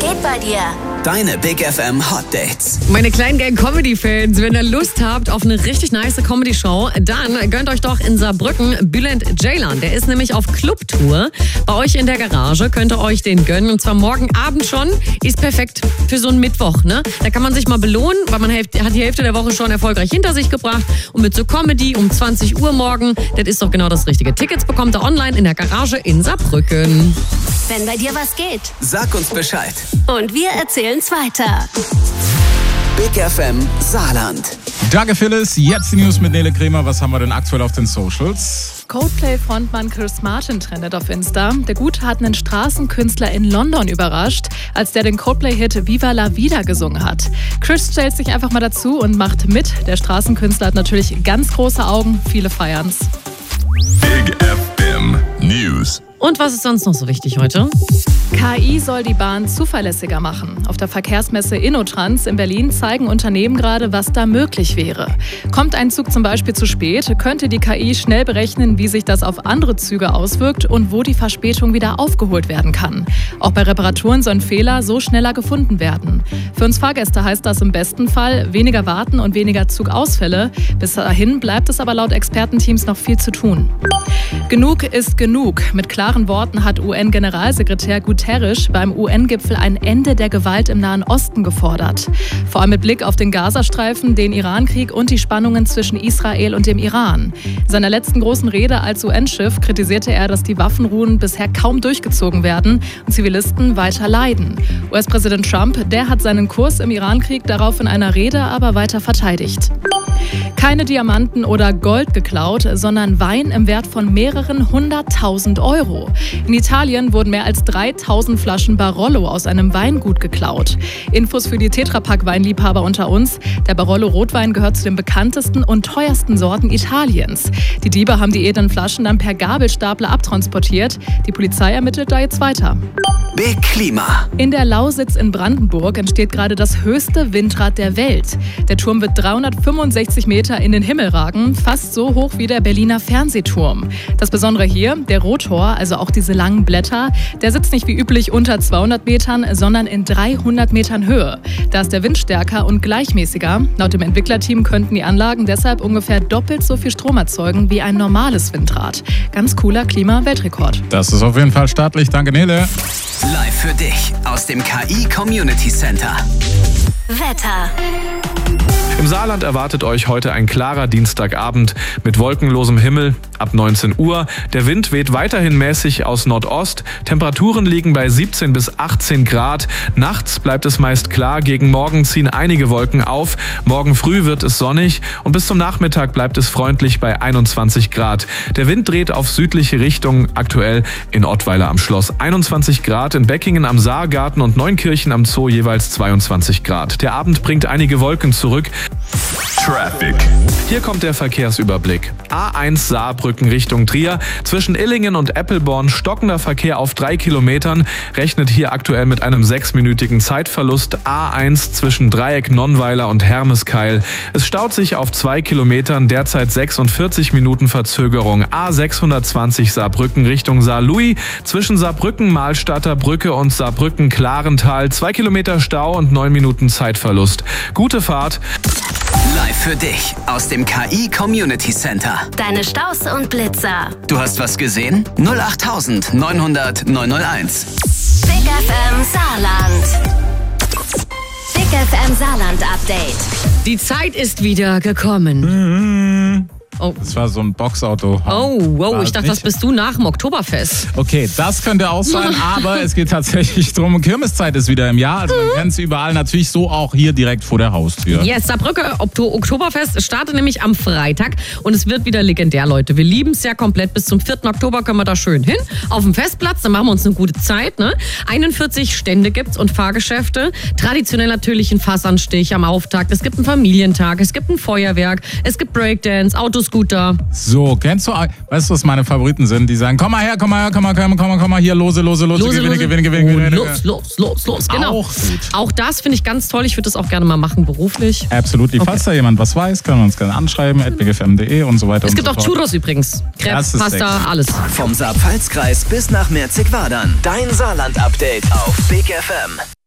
geht bei dir? Deine Big FM Hot Dates. Meine kleinen Gang-Comedy-Fans, wenn ihr Lust habt auf eine richtig nice Comedy-Show, dann gönnt euch doch in Saarbrücken Bülent Ceylan. Der ist nämlich auf Clubtour. Bei euch in der Garage könnt ihr euch den gönnen. Und zwar morgen Abend schon. Ist perfekt für so einen Mittwoch, ne? Da kann man sich mal belohnen, weil man hat die Hälfte der Woche schon erfolgreich hinter sich gebracht. Und mit so Comedy um 20 Uhr morgen, das ist doch genau das Richtige. Tickets bekommt ihr online in der Garage in Saarbrücken. Wenn bei dir was geht. Sag uns Bescheid. Und wir erzählen's weiter. Big FM Saarland. Danke Phyllis, jetzt die News mit Nele Kremer. Was haben wir denn aktuell auf den Socials? Coldplay-Frontmann Chris Martin trendet auf Insta. Der Gute hat einen Straßenkünstler in London überrascht, als der den Coldplay-Hit Viva la Vida gesungen hat. Chris stellt sich einfach mal dazu und macht mit. Der Straßenkünstler hat natürlich ganz große Augen, viele feiern's. Big FM News. Und was ist sonst noch so wichtig heute? KI soll die Bahn zuverlässiger machen. Auf der Verkehrsmesse InnoTrans in Berlin zeigen Unternehmen gerade, was da möglich wäre. Kommt ein Zug zum Beispiel zu spät, könnte die KI schnell berechnen, wie sich das auf andere Züge auswirkt und wo die Verspätung wieder aufgeholt werden kann. Auch bei Reparaturen sollen Fehler so schneller gefunden werden. Für uns Fahrgäste heißt das im besten Fall weniger warten und weniger Zugausfälle. Bis dahin bleibt es aber laut Expertenteams noch viel zu tun. Genug ist genug. Mit klaren Worten hat UN-Generalsekretär Guterres beim UN-Gipfel ein Ende der Gewalt im Nahen Osten gefordert. Vor allem mit Blick auf den Gazastreifen, den Irankrieg und die Spannungen zwischen Israel und dem Iran. In seiner letzten großen Rede als UN-Chef kritisierte er, dass die Waffenruhen bisher kaum durchgezogen werden und Zivilisten weiter leiden. US-Präsident Trump, der hat seinen Kurs im Irankrieg darauf in einer Rede aber weiter verteidigt. Keine Diamanten oder Gold geklaut, sondern Wein im Wert von mehreren 100.000 Euro. In Italien wurden mehr als 3.000 Flaschen Barolo aus einem Weingut geklaut. Infos für die Tetrapack-Weinliebhaber unter uns. Der Barolo-Rotwein gehört zu den bekanntesten und teuersten Sorten Italiens. Die Diebe haben die edlen Flaschen dann per Gabelstapler abtransportiert. Die Polizei ermittelt da jetzt weiter. Big Klima. In der Lausitz in Brandenburg entsteht gerade das höchste Windrad der Welt. Der Turm wird 365 Meter in den Himmel ragen, fast so hoch wie der Berliner Fernsehturm. Das Besondere hier, der Rotor, also auch diese langen Blätter, der sitzt nicht wie üblich unter 200 Metern, sondern in 300 Metern Höhe. Da ist der Wind stärker und gleichmäßiger. Laut dem Entwicklerteam könnten die Anlagen deshalb ungefähr doppelt so viel Strom erzeugen wie ein normales Windrad. Ganz cooler Klima-Weltrekord. Das ist auf jeden Fall staatlich. Danke Nele. Live für dich aus dem KI Community Center. Wetter. Im Saarland erwartet euch heute ein klarer Dienstagabend mit wolkenlosem Himmel ab 19 Uhr. Der Wind weht weiterhin mäßig aus Nordost. Temperaturen liegen bei 17 bis 18 Grad. Nachts bleibt es meist klar. Gegen Morgen ziehen einige Wolken auf. Morgen früh wird es sonnig und bis zum Nachmittag bleibt es freundlich bei 21 Grad. Der Wind dreht auf südliche Richtung, aktuell in Ottweiler am Schloss 21 Grad, in Beckingen am Saargarten und Neunkirchen am Zoo jeweils 22 Grad. Der Abend bringt einige Wolken zurück. Traffic. Hier kommt der Verkehrsüberblick. A1 Saarbrücken Richtung Trier. Zwischen Illingen und Eppelborn stockender Verkehr auf 3 Kilometern. Rechnet hier aktuell mit einem 6-minütigen Zeitverlust. A1 zwischen Dreieck Nonnweiler und Hermeskeil. Es staut sich auf 2 Kilometern, derzeit 46 Minuten Verzögerung. A620 Saarbrücken Richtung Saarlouis. Zwischen Saarbrücken Mahlstadter Brücke und Saarbrücken Klarental 2 Kilometer Stau und 9 Minuten Zeitverlust. Gute Fahrt. Live für dich aus dem KI Community Center. Deine Staus und Blitzer. Du hast was gesehen? 08900 901. Big FM Saarland. Big FM Saarland Update. Die Zeit ist wieder gekommen. Oh. Das war so ein Boxauto. Oh, ich dachte, das bist du nach dem Oktoberfest. Okay, das könnte auch sein, aber es geht tatsächlich drum. Kirmeszeit ist wieder im Jahr, also man kennt es überall, natürlich so auch hier direkt vor der Haustür. Yes, Saarbrücke Oktoberfest startet nämlich am Freitag und es wird wieder legendär, Leute. Wir lieben es ja komplett. Bis zum 4. Oktober können wir da schön hin. Auf dem Festplatz, dann machen wir uns eine gute Zeit. Ne? 41 Stände gibt's und Fahrgeschäfte. Traditionell natürlich ein Fassanstich am Auftakt. Es gibt einen Familientag, es gibt ein Feuerwerk, es gibt Breakdance, Autoscooter. So, kennst du, weißt du, was meine Favoriten sind? Die sagen, komm mal her, komm mal, hier, lose, gewinne. Los, genau. Auch gut. Auch das finde ich ganz toll. Ich würde das auch gerne mal machen, beruflich. Absolut. Okay. Falls da jemand was weiß, können wir uns gerne anschreiben, @bigfm.de und so weiter. Es gibt auch Churros übrigens. Krebs, Pasta, alles. Vom Saar-Pfalz-Kreis bis nach Merzig-Wadern. Dein Saarland-Update auf Big FM.